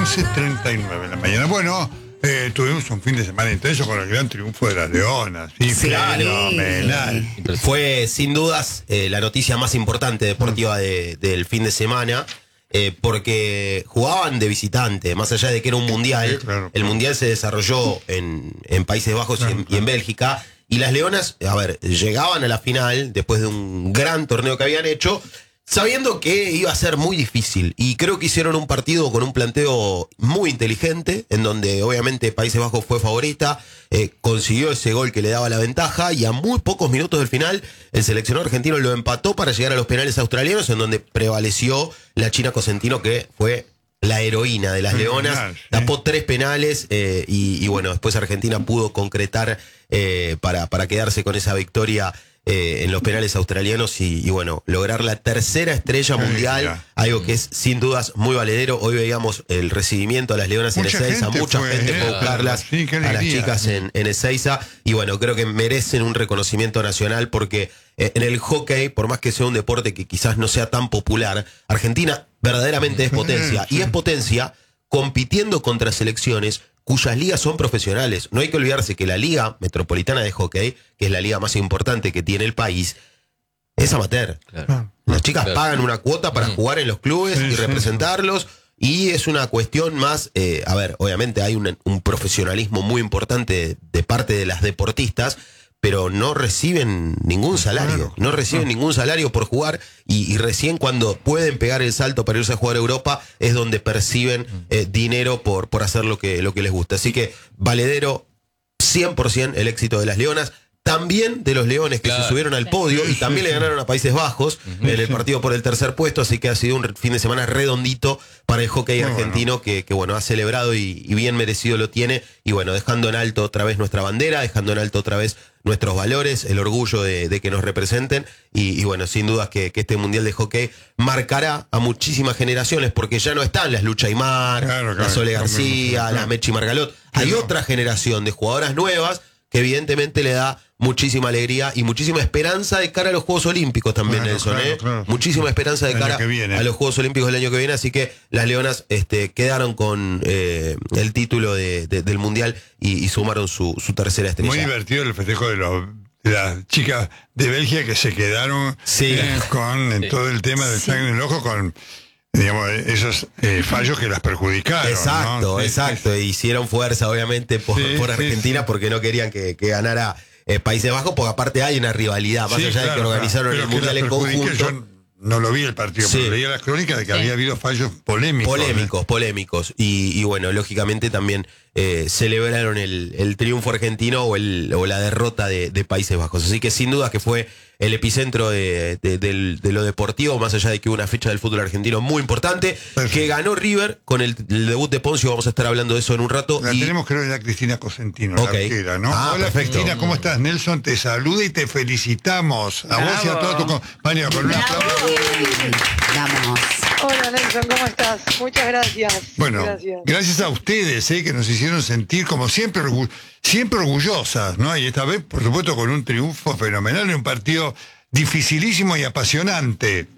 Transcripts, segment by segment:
11:39 de la mañana. Bueno, tuvimos un fin de semana intenso con el gran triunfo de las Leonas. Sí, fenomenal. Fue sin dudas la noticia más importante deportiva del fin de semana. Porque jugaban de visitante, más allá de que era un mundial. Sí, claro. El mundial se desarrolló en Países Bajos y en Bélgica. Y las Leonas, llegaban a la final después de un gran torneo que habían hecho, sabiendo que iba a ser muy difícil. Y creo que hicieron un partido con un planteo muy inteligente, en donde obviamente Países Bajos fue favorita, consiguió ese gol que le daba la ventaja, y a muy pocos minutos del final el seleccionador argentino lo empató para llegar a los penales australianos, en donde prevaleció la China Cosentino, que fue la heroína de las Leonas. Tapó 3 penales y bueno, después Argentina pudo concretar para quedarse con esa victoria en los penales australianos y bueno, lograr la tercera estrella mundial, algo que es sin dudas muy valedero. Hoy veíamos el recibimiento a las Leonas en Ezeiza, mucha gente fue a buscarlas, a las chicas en Ezeiza, y bueno, creo que merecen un reconocimiento nacional porque en el hockey, por más que sea un deporte que quizás no sea tan popular, Argentina verdaderamente es potencia, y es potencia compitiendo contra selecciones cuyas ligas son profesionales. No hay que olvidarse que la Liga Metropolitana de Hockey, que es la liga más importante que tiene el país, es amateur. Claro. Las chicas pagan una cuota para jugar en los clubes y representarlos, y es una cuestión más, obviamente hay un profesionalismo muy importante de parte de las deportistas, pero no reciben ningún salario, ningún salario por jugar, y recién cuando pueden pegar el salto para irse a jugar a Europa es donde perciben dinero por hacer lo que les gusta. Así que valedero 100% el éxito de las Leonas, también de los Leones que se subieron al podio y también le ganaron a Países Bajos en el partido por el tercer puesto, así que ha sido un fin de semana redondito para el hockey argentino que bueno, ha celebrado y bien merecido lo tiene, y bueno, dejando en alto otra vez nuestra bandera, dejando en alto otra vez nuestros valores, el orgullo de que nos representen, y bueno, sin dudas que este mundial de hockey marcará a muchísimas generaciones, porque ya no están las Lucha Aymar, la Sole García, la Mechi Margalot, hay otra generación de jugadoras nuevas que evidentemente le da muchísima alegría y muchísima esperanza de cara a los Juegos Olímpicos también, Nelson. Muchísima esperanza de cara a los Juegos Olímpicos del año que viene, así que las Leonas quedaron con el título del Mundial y sumaron su tercera estrella. Muy divertido el festejo de las chicas de Bélgica que se quedaron con todo el tema del sangre en el ojo, con digamos esos fallos que las perjudicaron. Exacto. Hicieron fuerza obviamente por Argentina porque no querían que ganara Países Bajos, porque aparte hay una rivalidad, más allá de que organizaron el Mundial en conjunto. Yo no lo vi el partido, pero leía las crónicas de que había habido fallos polémicos. Y bueno, lógicamente también celebraron el triunfo argentino o la derrota de Países Bajos. Así que sin duda que fue el epicentro de lo deportivo, más allá de que hubo una fecha del fútbol argentino muy importante, que ganó River con el debut de Poncio. Vamos a estar hablando de eso en un rato. Tenemos, creo, ya Cristina Cosentino, la arquera, ¿no? Hola, perfecto. Cristina, ¿cómo estás? Nelson te saluda y te felicitamos. A vos y a todo tu compañero. Con un aplauso. Vamos. Hola Nelson, ¿cómo estás? Muchas gracias. Bueno, gracias a ustedes, que nos hicieron sentir como siempre orgullosas, ¿no? Y esta vez, por supuesto, con un triunfo fenomenal en un partido dificilísimo y apasionante.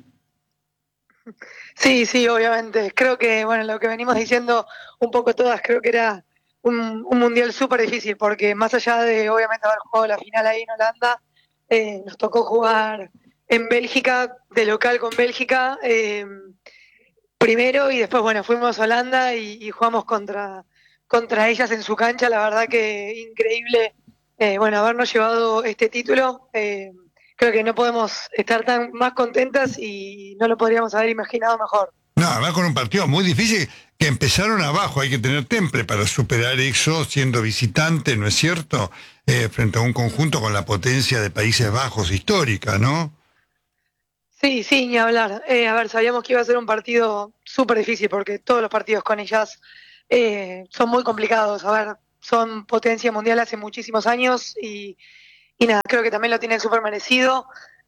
Sí, obviamente. Creo que, bueno, lo que venimos diciendo un poco todas, creo que era un mundial súper difícil, porque más allá de, obviamente, haber jugado la final ahí en Holanda, nos tocó jugar en Bélgica, de local con Bélgica, primero, y después, bueno, fuimos a Holanda y jugamos contra ellas en su cancha. La verdad que increíble, habernos llevado este título. Creo que no podemos estar tan más contentas y no lo podríamos haber imaginado mejor. No, además con un partido muy difícil, que empezaron abajo, hay que tener temple para superar eso siendo visitante, ¿no es cierto? Frente a un conjunto con la potencia de Países Bajos histórica, ¿no? Sí, ni hablar. Sabíamos que iba a ser un partido súper difícil porque todos los partidos con ellas son muy complicados. Son potencia mundial hace muchísimos años y nada, creo que también lo tienen súper merecido.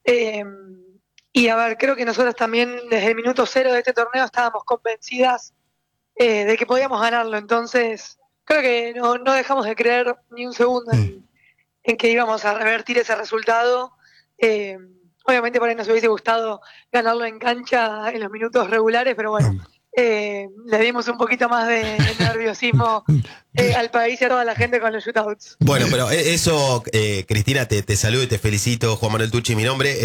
Creo que nosotros también desde el minuto 0 de este torneo estábamos convencidas de que podíamos ganarlo. Entonces, creo que no dejamos de creer ni un segundo en que íbamos a revertir ese resultado. Obviamente por ahí nos hubiese gustado ganarlo en cancha en los minutos regulares, pero bueno, le dimos un poquito más de nerviosismo al país y a toda la gente con los shootouts. Bueno, pero eso, Cristina, te saludo y te felicito. Juan Manuel Tucci, mi nombre.